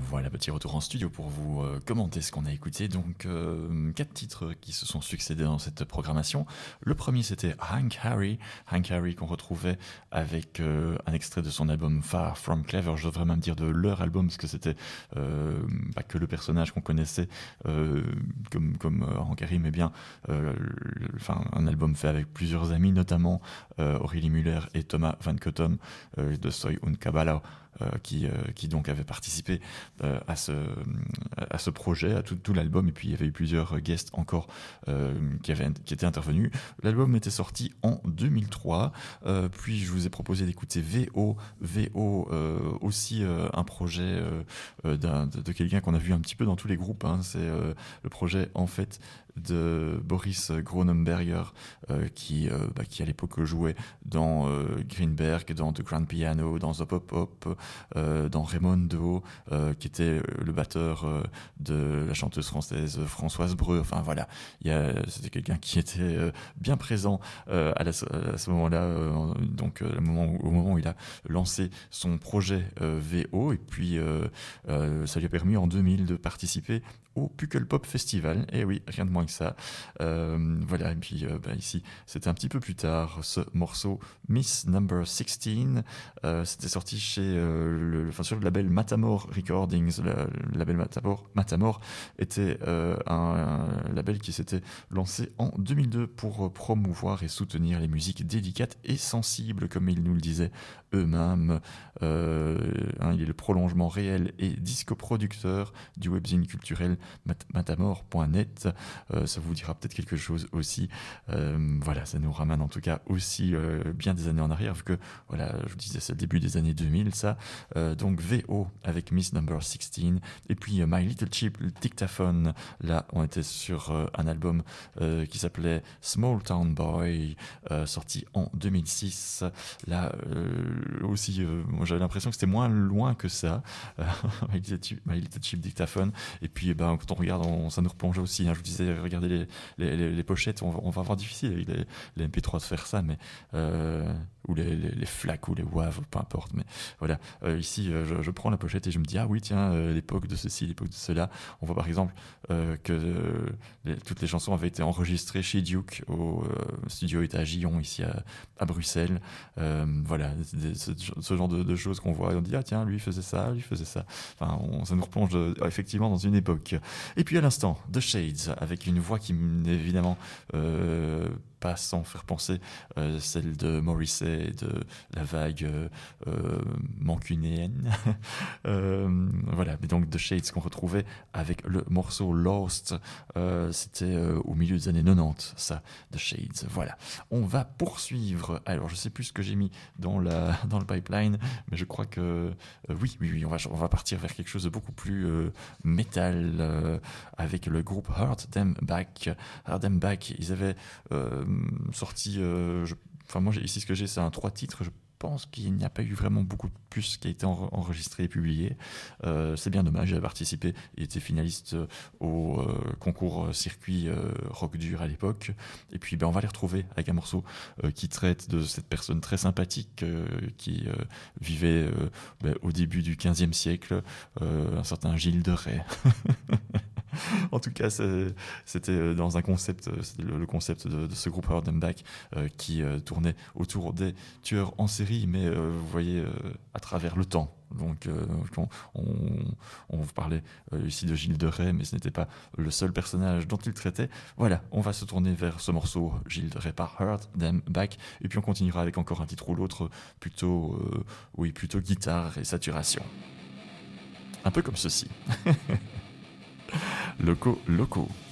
Voilà, petit retour en studio pour vous commenter ce qu'on a écouté. Donc, 4 titres qui se sont succédés dans cette programmation. Le premier, c'était Hank Harry qu'on retrouvait avec un extrait de son album Far From Clever. Je devrais même dire de leur album, parce que c'était pas que le personnage qu'on connaissait comme Hank Harry, mais bien un album fait avec plusieurs amis, notamment Aurélie Muller et Thomas Van Cottom de Soy un Kabbalah. Qui donc avait participé à ce projet, à tout l'album, et puis il y avait eu plusieurs guests encore qui étaient intervenus. L'album était sorti en 2003, puis je vous ai proposé d'écouter VO, aussi un projet de quelqu'un qu'on a vu un petit peu dans tous les groupes, hein. C'est le projet en fait de Boris Gronenberger qui à l'époque jouait dans Greenberg, dans The Grand Piano, dans The Pop Pop, dans Raimondo, qui était le batteur de la chanteuse française Françoise Breu. Enfin voilà, c'était quelqu'un qui était bien présent à ce moment-là, au moment où il a lancé son projet VO, et puis ça lui a permis en 2000 de participer au Pukkelpop Festival. Et oui, rien de moins que ça. Voilà, et puis ici, c'était un petit peu plus tard, ce morceau Miss Number 16, c'était sorti chez sur le label Matamor Recordings. Le label Matamor était un label qui s'était lancé en 2002 pour promouvoir et soutenir les musiques délicates et sensibles, comme ils nous le disaient eux-mêmes. Il est le prolongement réel et discoproducteur du webzine culturel matamor.net. Ça vous dira peut-être quelque chose aussi. Voilà, ça nous ramène en tout cas aussi bien des années en arrière, vu que voilà, je vous disais, c'est le début des années 2000, ça. Donc VO avec Miss Number 16, et puis My Little Cheap Dictaphone. Là, on était sur un album qui s'appelait Small Town Boy, sorti en 2006. Là aussi, moi j'avais l'impression que c'était moins loin que ça, My Little Cheap Dictaphone. Et puis quand on regarde, ça nous replonge aussi, hein. Je vous disais, regardez les pochettes, on va avoir difficile avec les MP3 de faire ça, mais ou les FLAC ou les WAV, peu importe. Mais voilà, ici je prends la pochette et je me dis, ah oui tiens, l'époque de ceci, l'époque de cela. On voit par exemple que toutes les chansons avaient été enregistrées chez Duke au studio Étage Ion, ici à Bruxelles. Voilà, ce genre de choses qu'on voit et on dit, ah tiens, lui faisait ça. Enfin, ça nous replonge effectivement dans une époque. Et puis à l'instant, The Shades, avec une voix qui évidemment pas sans faire penser celle de Morrissey, de la vague mancunéenne. Voilà, mais donc The Shades qu'on retrouvait avec le morceau Lost, c'était au milieu des années 90, ça, The Shades. Voilà, on va poursuivre. Alors je sais plus ce que j'ai mis dans le pipeline, mais je crois que oui, on va partir vers quelque chose de beaucoup plus métal, avec le groupe Hurt Them Back. Hurt Them Back, ils avaient sorti, moi ici ce que j'ai, c'est un 3 titres. Je pense qu'il n'y a pas eu vraiment beaucoup de plus qui a été enregistré et publié. C'est bien dommage. J'ai participé et été finaliste au concours circuit rock dur à l'époque. Et puis on va les retrouver avec un morceau qui traite de cette personne très sympathique qui vivait au début du 15e siècle, un certain Gilles de Rais. En tout cas, c'était dans un concept, c'était le concept de ce groupe Hurt Them Back qui tournait autour des tueurs en série, mais vous voyez, à travers le temps. Donc on vous parlait ici de Gilles de Rais, mais ce n'était pas le seul personnage dont il traitait. Voilà, on va se tourner vers ce morceau Gilles de Rais par Hurt Them Back, et puis on continuera avec encore un titre ou l'autre, plutôt guitare et saturation. Un peu comme ceci. Loco.